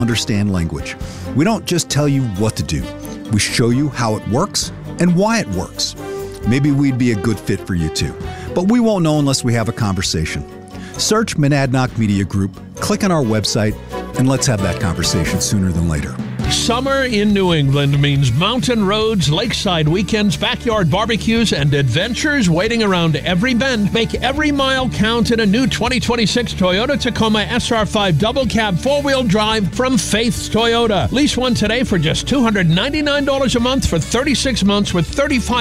understand language. We don't just tell you what to do. We show you how it works and why it works. Maybe we'd be a good fit for you too, but we won't know unless we have a conversation. Search Monadnock Media Group, click on our website, and let's have that conversation sooner than later. Summer in New England means mountain roads, lakeside weekends, backyard barbecues, and adventures waiting around every bend. Make every mile count in a new 2026 Toyota Tacoma SR5 double cab four-wheel drive from Faith's Toyota. Lease one today for just $299 a month for 36 months with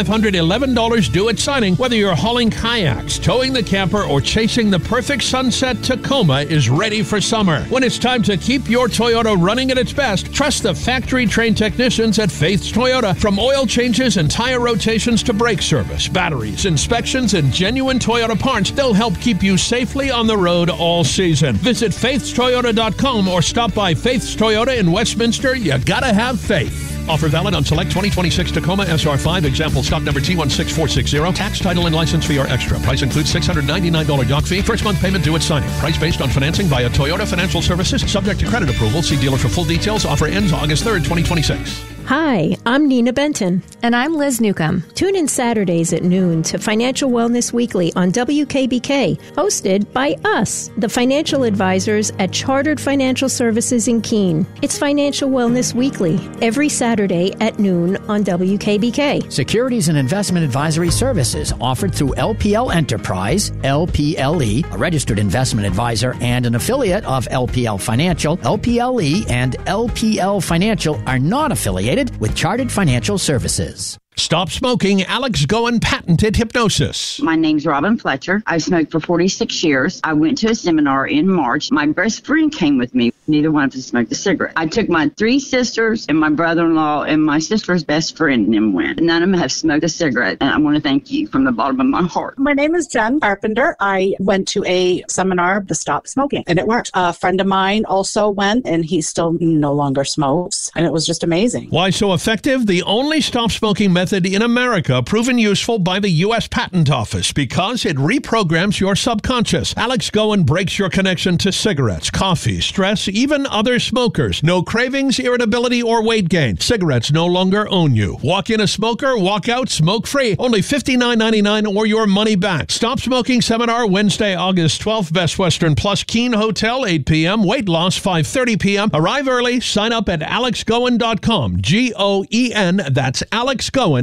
$3,511 due at signing. Whether you're hauling kayaks, towing the camper, or chasing the perfect sunset, Tacoma is ready for summer. When it's time to keep your Toyota running at its best, trust the factory-trained technicians at Faith's Toyota. From oil changes and tire rotations to brake service, batteries, inspections, and genuine Toyota parts, they'll help keep you safely on the road all season. Visit faithstoyota.com or stop by Faith's Toyota in Westminster. You gotta have faith. Offer valid on select 2026 Tacoma SR5. Example stock number T16460. Tax, title, and license fee are extra. Price includes $699 doc fee. First month payment due at signing. Price based on financing via Toyota Financial Services. Subject to credit approval. See dealer for full details. Offer ends August 3rd, 2026. Hi, I'm Nina Benton. And I'm Liz Newcomb. Tune in Saturdays at noon to Financial Wellness Weekly on WKBK, hosted by us, the financial advisors at Chartered Financial Services in Keene. It's Financial Wellness Weekly, every Saturday at noon on WKBK. Securities and investment advisory services offered through LPL Enterprise, LPLE, a registered investment advisor and an affiliate of LPL Financial. LPLE and LPL Financial are not affiliated with Chartered Financial Services. Stop smoking. Alex Goen patented hypnosis. My name's Robin Fletcher. I've smoked for 46 years. I went to a seminar in March. My best friend came with me. Neither one of us smoked a cigarette. I took my 3 sisters and my brother-in-law and my sister's best friend and them went. None of them have smoked a cigarette, and I want to thank you from the bottom of my heart. My name is Jen Carpenter. I went to a seminar to stop smoking, and it worked. A friend of mine also went, and he still no longer smokes, and it was just amazing. Why so effective? The only stop smoking method in America proven useful by the U.S. Patent Office because it reprograms your subconscious. Alex Goen breaks your connection to cigarettes, coffee, stress, even other smokers. No cravings, irritability, or weight gain. Cigarettes no longer own you. Walk in a smoker, walk out smoke-free. Only $59.99 or your money back. Stop Smoking Seminar Wednesday, August 12th, Best Western Plus Keene Hotel, 8 p.m. Weight loss, 5:30 p.m. Arrive early. Sign up at alexgoen.com. G-O-E-N. That's alexgoen.com.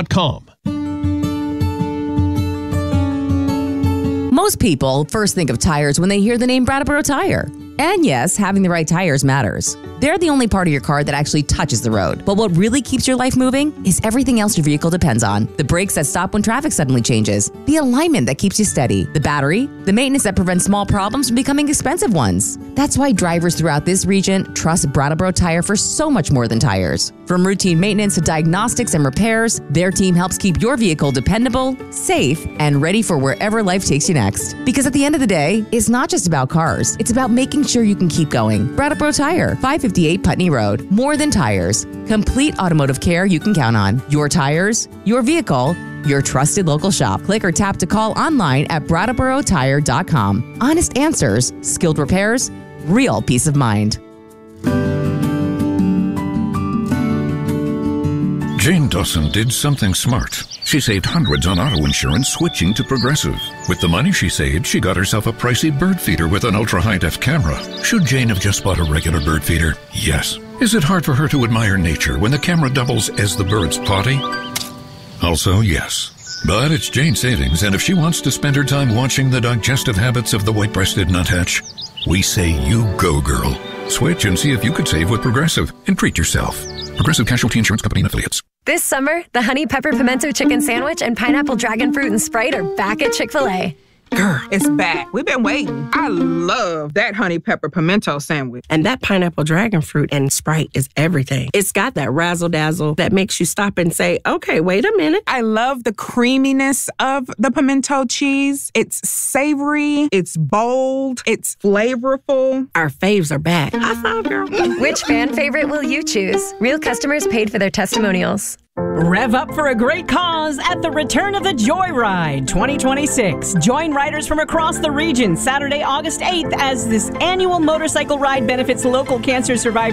Most people first think of tires when they hear the name Brattleboro Tire. And yes, having the right tires matters. They're the only part of your car that actually touches the road. But what really keeps your life moving is everything else your vehicle depends on. The brakes that stop when traffic suddenly changes, the alignment that keeps you steady, the battery, the maintenance that prevents small problems from becoming expensive ones. That's why drivers throughout this region trust Brattleboro Tire for so much more than tires. From routine maintenance to diagnostics and repairs, their team helps keep your vehicle dependable, safe, and ready for wherever life takes you next. Because at the end of the day, it's not just about cars. It's about making sure you can keep going. Brattleboro Tire, 558 Putney Road. More than tires. Complete automotive care you can count on. Your tires, your vehicle, your trusted local shop. Click or tap to call online at brattleboro-tire.com. Honest answers, skilled repairs, real peace of mind. Jane Dawson did something smart. She saved hundreds on auto insurance switching to Progressive. With the money she saved, she got herself a pricey bird feeder with an ultra-high-def camera. Should Jane have just bought a regular bird feeder? Yes. Is it hard for her to admire nature when the camera doubles as the bird's potty? Also, yes. But it's Jane's savings, and if she wants to spend her time watching the digestive habits of the white-breasted nuthatch, we say you go, girl. Switch and see if you could save with Progressive and treat yourself. Progressive Casualty Insurance Company and Affiliates. This summer, the Honey Pepper Pimento Chicken Sandwich and Pineapple Dragon Fruit and Sprite are back at Chick-fil-A. Girl, it's back. We've been waiting. I love that honey pepper pimento sandwich. And that pineapple dragon fruit and Sprite is everything. It's got that razzle-dazzle that makes you stop and say, okay, wait a minute. I love the creaminess of the pimento cheese. It's savory. It's bold. It's flavorful. Our faves are back. High five, girl. Which fan favorite will you choose? Real customers paid for their testimonials. Rev up for a great cause at the Return of the Joyride 2026. Join riders from across the region Saturday, August 8th as this annual motorcycle ride benefits local cancer survivors